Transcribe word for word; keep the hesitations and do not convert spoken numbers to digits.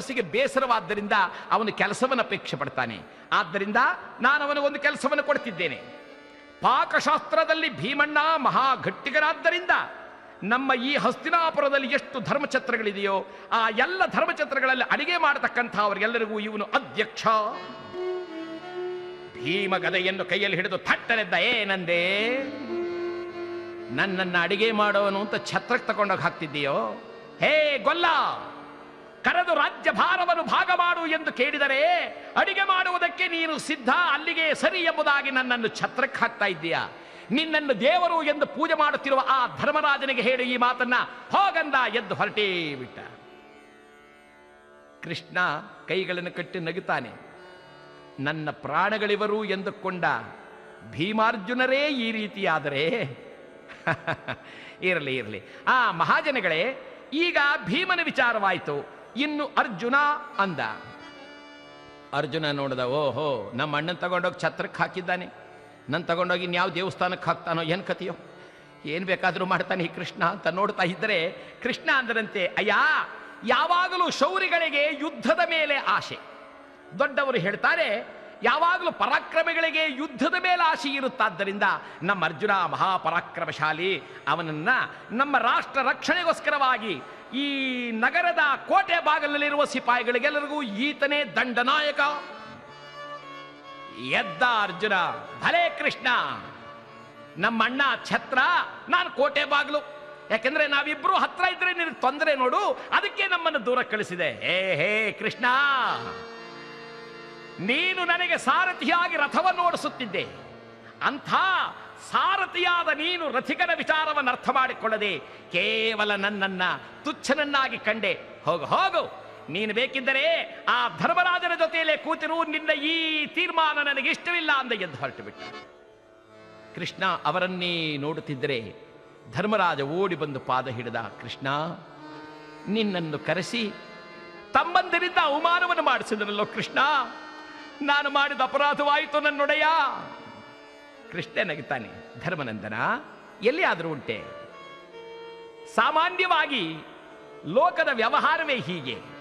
ಮನಸ್ಸಿಗೆ ಬೇಸರವಾದ್ದರಿಂದ ಅವನು ಕೆಲಸವನ್ನು ಅಪೇಕ್ಷೆ ಪಡ್ತಾನೆ. ಆದ್ದರಿಂದ ನಾನು ಅವನಿಗೊಂದು ಕೆಲಸವನ್ನು ಕೊಡ್ತಿದ್ದೇನೆ. ಪಾಕಶಾಸ್ತ್ರದಲ್ಲಿ ಭೀಮಣ್ಣ ಮಹಾ ಗಟ್ಟಿಗರಾದ್ದರಿಂದ ನಮ್ಮ ಈ ಹಸ್ತಿನಾಪುರದಲ್ಲಿ ಎಷ್ಟು ಧರ್ಮಛತ್ರಗಳಿದೆಯೋ ಆ ಎಲ್ಲ ಧರ್ಮಛತ್ರಗಳಲ್ಲಿ ಅಡಿಗೆ ಮಾಡತಕ್ಕಂಥ ಅವರಿಗೆಲ್ಲರಿಗೂ ಇವನು ಅಧ್ಯಕ್ಷ. ಭೀಮ ಗದೆಯನ್ನು ಕೈಯಲ್ಲಿ ಹಿಡಿದು ಥಟ್ಟನೆದ್ದ. ಏನಂದೆ? ನನ್ನನ್ನು ಅಡಿಗೆ ಮಾಡೋನು ಅಂತ ಛತ್ರಕ್ಕೆ ತಗೊಂಡೋಗಿ ಹಾಕ್ತಿದ್ದೀಯೋ? ಹೇ ಗೊಲ್ಲ, ಕರೆದು ರಾಜ್ಯ ಭಾರವನ್ನು ಭಾಗ ಮಾಡು ಎಂದು ಕೇಳಿದರೆ ಅಡಿಗೆ ಮಾಡುವುದಕ್ಕೆ ನೀನು ಸಿದ್ಧ, ಅಲ್ಲಿಗೆ ಸರಿ ಎಂಬುದಾಗಿ ನನ್ನನ್ನು ಛತ್ರಕ್ಕೆ ಹಾಕ್ತಾ ಇದ್ದೀಯಾ? ನಿನ್ನನ್ನು ದೇವರು ಎಂದು ಪೂಜೆ ಮಾಡುತ್ತಿರುವ ಆ ಧರ್ಮರಾಜನಿಗೆ ಹೇಳಿ ಈ ಮಾತನ್ನ, ಹೋಗಂದ. ಎದ್ದು ಹೊರಟೇ ಬಿಟ್ಟ. ಕೃಷ್ಣ ಕೈಗಳನ್ನು ಕಟ್ಟಿ ನಗುತ್ತಾನೆ. ನನ್ನ ಪ್ರಾಣಗಳಿವರು ಎಂದುಕೊಂಡ ಭೀಮಾರ್ಜುನರೇ ಈ ರೀತಿಯಾದರೆ ಇರಲಿ ಇರಲಿ. ಆ ಮಹಾಜನಗಳೇ, ಈಗ ಭೀಮನ ವಿಚಾರವಾಯಿತು, ಇನ್ನು ಅರ್ಜುನ ಅಂದ. ಅರ್ಜುನ ನೋಡಿದ, ಓಹೋ, ನಮ್ಮ ಅಣ್ಣನ ತಗೊಂಡೋಗಿ ಛತ್ರಕ್ಕೆ ಹಾಕಿದ್ದಾನೆ, ನನ್ನ ತಗೊಂಡೋಗಿ ಇನ್ಯಾವ ದೇವಸ್ಥಾನಕ್ಕೆ ಹಾಕ್ತಾನೋ, ಏನು ಕಥೆಯೋ, ಏನು ಬೇಕಾದರೂ ಮಾಡ್ತಾನೆ ಈ ಕೃಷ್ಣ ಅಂತ ನೋಡ್ತಾ ಇದ್ದರೆ ಕೃಷ್ಣ ಅಂದರಂತೆ, ಅಯ್ಯ, ಯಾವಾಗಲೂ ಶೌರಿಗಳಿಗೆ ಯುದ್ಧದ ಮೇಲೆ ಆಸೆ. ದೊಡ್ಡವರು ಹೇಳ್ತಾರೆ, ಯಾವಾಗಲೂ ಪರಾಕ್ರಮಿಗಳಿಗೆ ಯುದ್ಧದ ಮೇಲೆ ಆಸೆ ಇರುತ್ತಾದ್ದರಿಂದ ನಮ್ಮ ಅರ್ಜುನ ಮಹಾಪರಾಕ್ರಮಶಾಲಿ. ಅವನನ್ನ ನಮ್ಮ ರಾಷ್ಟ್ರ ರಕ್ಷಣೆಗೋಸ್ಕರವಾಗಿ ಈ ನಗರದ ಕೋಟೆ ಬಾಗಿಲಲ್ಲಿರುವ ಸಿಪಾಯಿಗಳಿಗೆಲ್ಲರಿಗೂ ಈತನೇ ದಂಡನಾಯಕ. ಎದ್ದ ಅರ್ಜುನ, ಭಲೇ ಕೃಷ್ಣ, ನಮ್ಮ ಅಣ್ಣ ಛತ್ರ, ನಾನು ಕೋಟೆ ಬಾಗಿಲು. ಯಾಕೆಂದ್ರೆ ನಾವಿಬ್ರು ಹತ್ರ ಇದ್ರೆ ನಿನಗೆ ತೊಂದರೆ ನೋಡು, ಅದಕ್ಕೆ ನಮ್ಮನ್ನು ದೂರ ಕಳಿಸಿದೆ. ಹೇ ಹೇ ಕೃಷ್ಣ, ನೀನು ನನಗೆ ಸಾರಥಿಯಾಗಿ ರಥವನ್ನು ಓಡಿಸುತ್ತಿದ್ದೆ. ಅಂಥ ಸಾರಥಿಯಾದ ನೀನು ರಥಿಕನ ವಿಚಾರವನ್ನು ಅರ್ಥ ಮಾಡಿಕೊಳ್ಳದೆ ಕೇವಲ ನನ್ನನ್ನ ತುಚ್ಛನನ್ನಾಗಿ ಕಂಡೆ. ಹೋಗು ಹೋಗು, ನೀನು ಬೇಕಿದ್ದರೆ ಆ ಧರ್ಮರಾಜನ ಜೊತೆಯಲ್ಲೇ ಕೂತಿರು, ನಿನ್ನ ಈ ತೀರ್ಮಾನ ನನಗೆ ಇಷ್ಟವಿಲ್ಲ ಅಂದ ಎದ್ದು ಹೊರಟು ಬಿಟ್ಟ. ಕೃಷ್ಣ ಅವರನ್ನೇ ನೋಡುತ್ತಿದ್ದರೆ ಧರ್ಮರಾಜ ಓಡಿ ಬಂದು ಪಾದ ಹಿಡಿದ. ಕೃಷ್ಣ, ನಿನ್ನನ್ನು ಕರೆಸಿ ತಮ್ಮಂದಿರಿಂದ ಅವಮಾನವನ್ನು ಮಾಡಿಸಿದರಲ್ಲೋ ಕೃಷ್ಣ, ನಾನು ಮಾಡಿದ ಅಪರಾಧವಾಯಿತು ನನ್ನೊಡೆಯ. ಕೃಷ್ಣ ನಗುತ್ತಾನೆ. ಧರ್ಮನಂದನ, ಎಲ್ಲಿ ಆದರೂ ಉಂಟೆ? ಸಾಮಾನ್ಯವಾಗಿ ಲೋಕದ ವ್ಯವಹಾರವೇ ಹೀಗೆ.